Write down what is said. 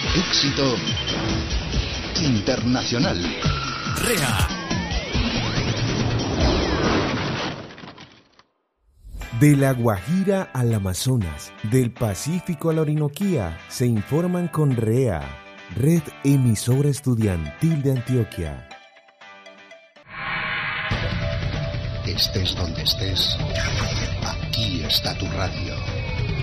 Éxito internacional. REA. De La Guajira al Amazonas, del Pacífico a la Orinoquía, se informan con REA, Red Emisora Estudiantil de Antioquia. Estés donde estés, aquí está tu radio.